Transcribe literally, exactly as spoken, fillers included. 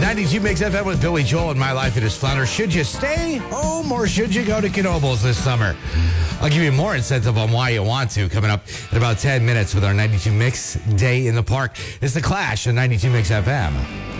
ninety-two Mix F M with Billy Joel and My Life It Is Flounder. Should you stay home or should you go to Knoebels this summer? I'll give you more incentive on why you want to coming up in about ten minutes with our ninety-two Mix Day in the Park. It's The Clash on ninety-two Mix F M.